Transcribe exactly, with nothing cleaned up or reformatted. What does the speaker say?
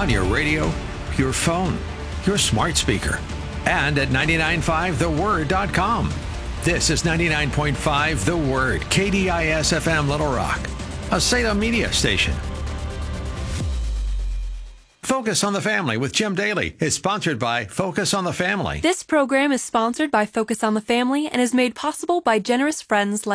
on your radio, your phone, your smart speaker, and at nine nine five the word dot com. This is ninety-nine point five The Word, K D I S F M Little Rock, a Salem media station. Focus on the Family with Jim Daly is sponsored by Focus on the Family. This program is sponsored by Focus on the Family and is made possible by generous friends like